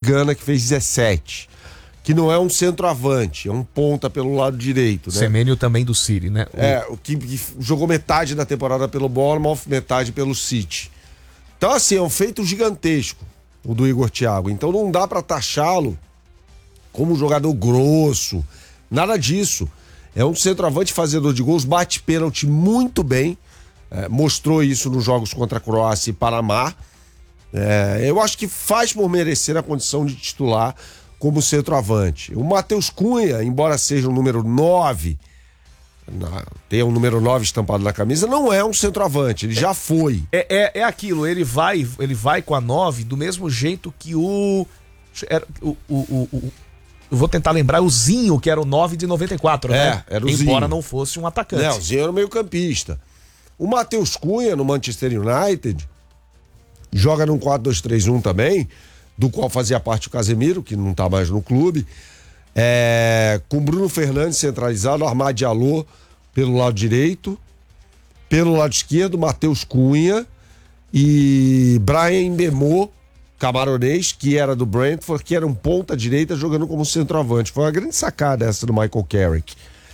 Tigana, que fez 17. Que não é um centroavante, é um ponta pelo lado direito, né? Semênio também do City, né? O que jogou metade da temporada pelo Bournemouth, metade pelo City. Então, assim, é um feito gigantesco, o do Igor Thiago. Então não dá pra taxá-lo como um jogador grosso, nada disso. É um centroavante fazedor de gols, bate pênalti muito bem, mostrou isso nos jogos contra a Croácia e Panamá. Eu acho que faz por merecer a condição de titular como centroavante. O Matheus Cunha, embora seja o número 9, tenha um número 9 estampado na camisa, não é um centroavante, ele já foi. É aquilo, ele vai com a 9 do mesmo jeito que eu vou tentar lembrar o Zinho, que era o 9 de 94, né? Era o Embora Zinho. não fosse um atacante. Não, o Zinho era o meio-campista. O Matheus Cunha, no Manchester United, joga num 4-2-3-1 também, do qual fazia parte o Casemiro, que não tá mais no clube, com Bruno Fernandes centralizado, Amad Diallo pelo lado direito, pelo lado esquerdo, Matheus Cunha e Bryan Mbeumo, camaronês, que era do Brentford, que era um ponta direita jogando como centroavante. Foi uma grande sacada essa do Michael Carrick.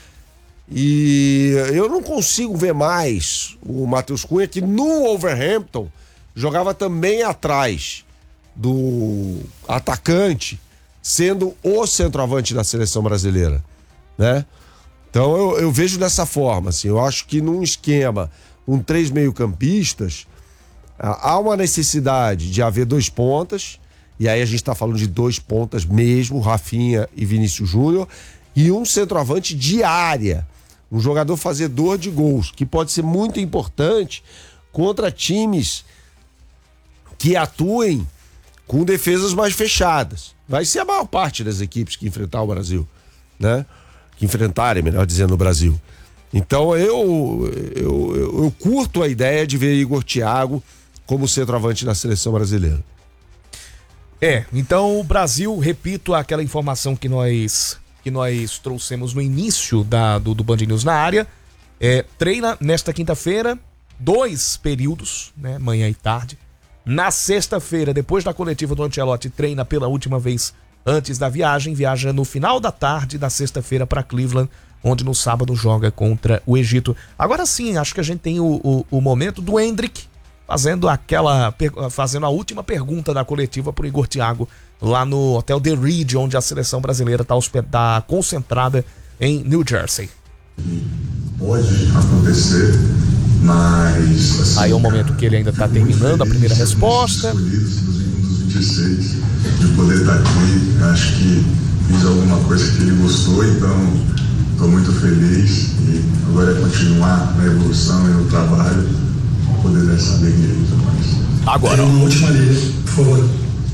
E eu não consigo ver mais o Matheus Cunha, que no Wolverhampton jogava também atrás do atacante, sendo o centroavante da seleção brasileira, né? Então eu vejo dessa forma, assim, eu acho que num esquema, 3 meio-campistas, há uma necessidade de haver 2 pontas, e aí a gente está falando de 2 pontas mesmo, Rafinha e Vinícius Júnior, e um centroavante de área, um jogador fazedor de gols, que pode ser muito importante contra times que atuem com defesas mais fechadas. Vai ser a maior parte das equipes que enfrentar o Brasil, né? Que enfrentarem, melhor dizendo, o Brasil. Então eu curto a ideia de ver Igor Thiago como centroavante na seleção brasileira. Então o Brasil, repito aquela informação que nós trouxemos no início do Band News na área, treina nesta quinta-feira, 2 períodos, né, manhã e tarde. Na sexta-feira, depois da coletiva do Ancelotti, treina pela última vez antes da viaja no final da tarde da sexta-feira para Cleveland, onde no sábado joga contra o Egito. Agora sim, acho que a gente tem o momento do Endrick fazendo a última pergunta da coletiva pro Igor Thiago lá no Hotel The Reed, onde a seleção brasileira está concentrada em New Jersey. Pode acontecer, mas assim, aí é um momento que ele ainda está terminando a primeira resposta. Escolhidos dos 26, de poder estar aqui, acho que fiz alguma coisa que ele gostou, então estou muito feliz e agora é continuar na evolução e no trabalho, poder dar essa alegria e tudo mais. Agora, uma última ali, por favor.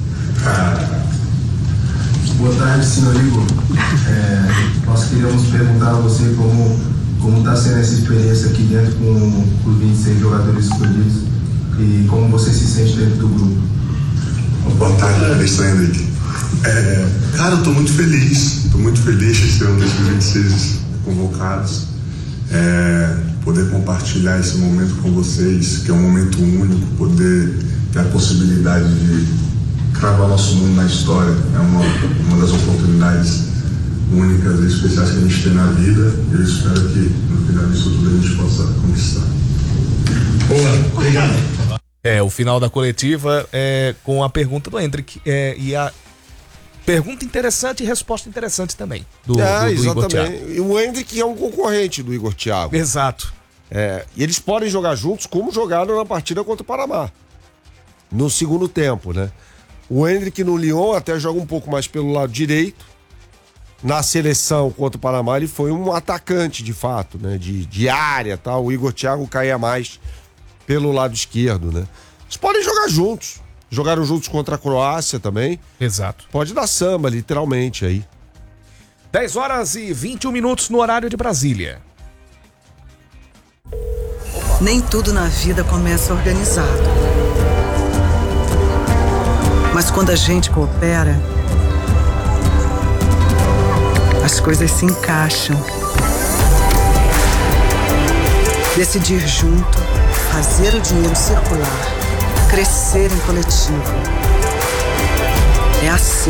Boa tarde, senhor Igor. Nós queríamos perguntar a você como está sendo essa experiência aqui dentro com os 26 jogadores escolhidos e como você se sente dentro do grupo. Boa tarde, Alexandre Henrique. Cara, eu estou muito feliz de ser um desses 26 convocados, poder compartilhar esse momento com vocês, que é um momento único, poder ter a possibilidade de cravar nosso nome na história, é uma das oportunidades únicas e especiais que a gente tem na vida. Eu espero que no final disso tudo a gente possa conquistar. Boa, obrigado. O final da coletiva com a pergunta do Endrick, e a pergunta interessante e resposta interessante também do Igor Thiago. E o Endrick é um concorrente do Igor Thiago. Exato. E eles podem jogar juntos como jogaram na partida contra o Panamá, no segundo tempo, né? O Endrick no Lyon até joga um pouco mais pelo lado direito. Na seleção contra o Panamá ele foi um atacante de fato, né? De área, tal. O Igor Thiago caía mais pelo lado esquerdo, né? Eles podem jogar juntos. Jogaram juntos contra a Croácia também. Exato. Pode dar samba, literalmente, aí. 10h21 no horário de Brasília. Nem tudo na vida começa organizado. Mas quando a gente coopera, as coisas se encaixam. Decidir junto, fazer o dinheiro circular, crescer em coletivo. É assim